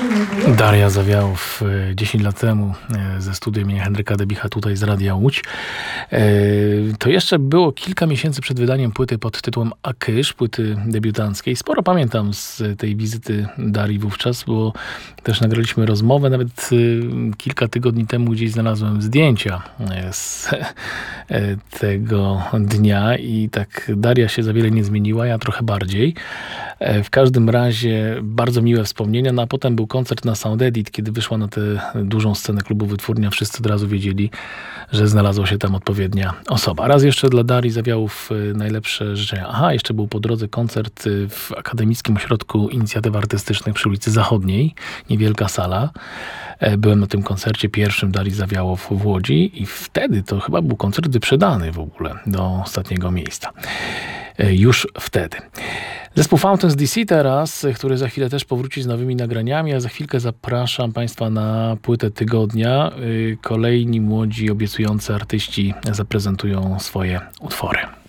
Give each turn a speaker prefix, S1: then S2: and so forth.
S1: Daria Zawiałow 10 lat temu ze studia imienia Henryka Debicha tutaj z Radia Łódź. To jeszcze było kilka miesięcy przed wydaniem płyty pod tytułem Akysz, płyty debiutanckiej. Sporo pamiętam z tej wizyty Darii wówczas, bo też nagraliśmy rozmowę. Nawet kilka tygodni temu gdzieś znalazłem zdjęcia z tego dnia i tak Daria się za wiele nie zmieniła, ja trochę bardziej. W każdym razie bardzo miłe wspomnienia. No a potem był koncert na Sound Edit, kiedy wyszła na tę dużą scenę klubu Wytwórnia. Wszyscy od razu wiedzieli, że znalazła się tam odpowiednia osoba. Raz jeszcze dla Darii Zawiałów najlepsze życzenia. Aha, jeszcze był po drodze koncert w Akademickim Ośrodku Inicjatyw Artystycznych przy ulicy Zachodniej. Niewielka sala. Byłem na tym koncercie pierwszym Darii Zawiałow w Łodzi i wtedy to chyba był koncert wyprzedany w ogóle do ostatniego miejsca. Już wtedy. Zespół Fountains DC teraz, który za chwilę też powróci z nowymi nagraniami, a za chwilkę zapraszam Państwa na płytę tygodnia. Kolejni młodzi, obiecujący artyści zaprezentują swoje utwory.